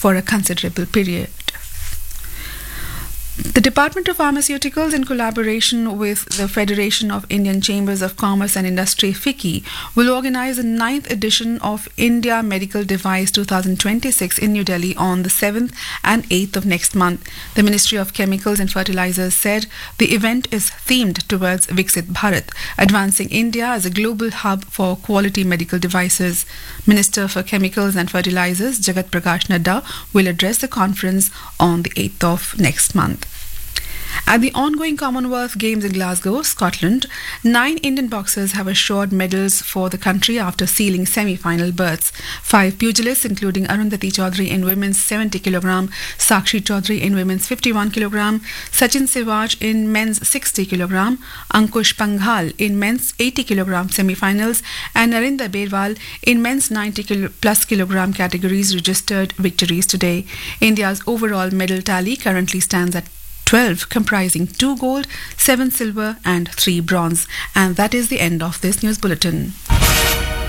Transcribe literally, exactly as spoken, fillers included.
for a considerable period. The Department of Pharmaceuticals, in collaboration with the Federation of Indian Chambers of Commerce and Industry (FICCI), will organize the ninth edition of India Medical Device twenty twenty-six in New Delhi on the seventh and eighth of next month. The Ministry of Chemicals and Fertilizers said the event is themed towards Viksit Bharat, advancing India as a global hub for quality medical devices. Minister for Chemicals and Fertilizers Jagat Prakash Nadda will address the conference on the eighth of next month. At the ongoing Commonwealth Games in Glasgow, Scotland, nine Indian boxers have assured medals for the country after sealing semi-final berths. Five pugilists, including Arundhati Chaudhary in women's seventy kilogram, Sakshi Chaudhary in women's fifty-one kilogram, Sachin Sewaj in men's sixty kilogram, Ankush Panghal in men's eighty kilogram semi-finals, and Narinder Berwal in men's ninety plus kilogram categories registered victories today. India's overall medal tally currently stands at twelve, comprising two gold, seven silver and three bronze. And that is the end of this news bulletin.